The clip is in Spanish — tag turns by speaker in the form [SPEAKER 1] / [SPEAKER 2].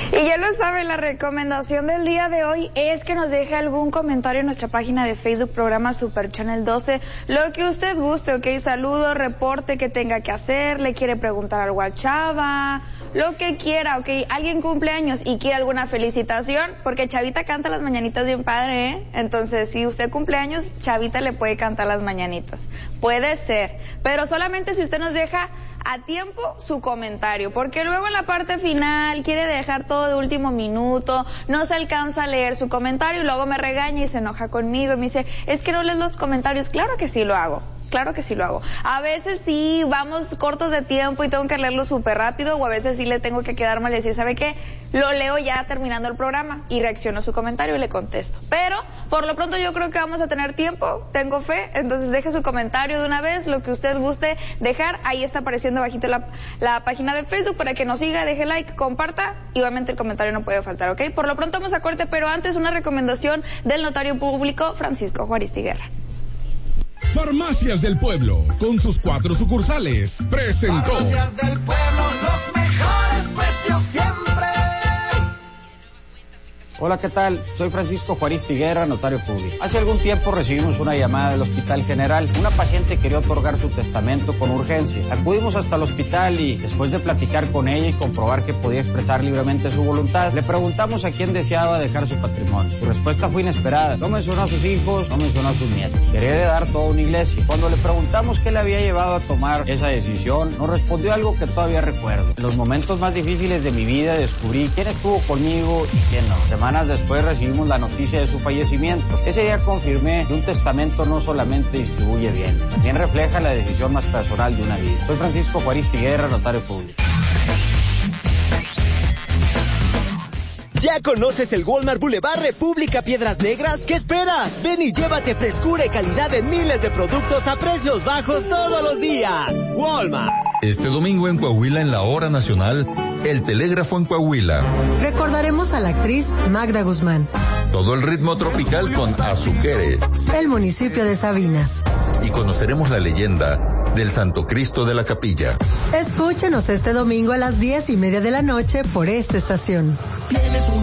[SPEAKER 1] Y ya lo saben, la recomendación del día de hoy es que nos deje algún comentario en nuestra página de Facebook, programa Super Channel 12, lo que usted guste, ok, saludo, reporte que tenga que hacer, le quiere preguntar algo a Chava, lo que quiera, ok, alguien cumple años y quiere alguna felicitación, porque Chavita canta las mañanitas bien padre, ¿eh? Entonces, si usted cumple años, Chavita le puede cantar las mañanitas, puede ser, pero solamente si usted nos deja a tiempo su comentario, porque luego en la parte final quiere dejar todo de último minuto, no se alcanza a leer su comentario y luego me regaña y se enoja conmigo y me dice, es que no lees los comentarios. Claro que sí lo hago. Claro que sí lo hago. A veces sí vamos cortos de tiempo y tengo que leerlo súper rápido, o a veces sí le tengo que quedar mal y decir, ¿sabe qué? Lo leo ya terminando el programa y reacciono a su comentario y le contesto. Pero, por lo pronto yo creo que vamos a tener tiempo, tengo fe, entonces deje su comentario de una vez, lo que usted guste dejar, ahí está apareciendo abajito la página de Facebook para que nos siga, deje like, comparta y obviamente el comentario no puede faltar, ¿ok? Por lo pronto vamos a corte, pero antes una recomendación del notario público Francisco Juaristi Guerra.
[SPEAKER 2] Farmacias del Pueblo, con sus 4 sucursales, presentó.
[SPEAKER 3] Farmacias del Pueblo, los mejores precios siempre.
[SPEAKER 4] Hola, ¿qué tal? Soy Francisco Juaristi Guerra, notario público. Hace algún tiempo recibimos una llamada del Hospital General. Una paciente quería otorgar su testamento con urgencia. Acudimos hasta el hospital y, después de platicar con ella y comprobar que podía expresar libremente su voluntad, le preguntamos a quién deseaba dejar su patrimonio. Su respuesta fue inesperada. No mencionó a sus hijos, no mencionó a sus nietos. Quería heredar toda una iglesia. Cuando le preguntamos qué le había llevado a tomar esa decisión, nos respondió algo que todavía recuerdo. En los momentos más difíciles de mi vida descubrí quién estuvo conmigo y quién no. Semanas después recibimos la noticia de su fallecimiento. Ese día confirmé que un testamento no solamente distribuye bien, también refleja la decisión más personal de una vida. Soy Francisco Juaristi Guerra, notario público.
[SPEAKER 5] ¿Ya conoces el Walmart Boulevard República Piedras Negras? ¿Qué esperas? Ven y llévate frescura y calidad en miles de productos a precios bajos todos los días. Walmart.
[SPEAKER 6] Este domingo en Coahuila, en la hora nacional, El Telégrafo en Coahuila.
[SPEAKER 7] Recordaremos a la actriz Magda Guzmán.
[SPEAKER 6] Todo el ritmo tropical con Azuquere.
[SPEAKER 7] El municipio de Sabinas.
[SPEAKER 6] Y conoceremos la leyenda del Santo Cristo de la Capilla.
[SPEAKER 7] Escúchenos este domingo a las 10:30 de la noche por esta estación.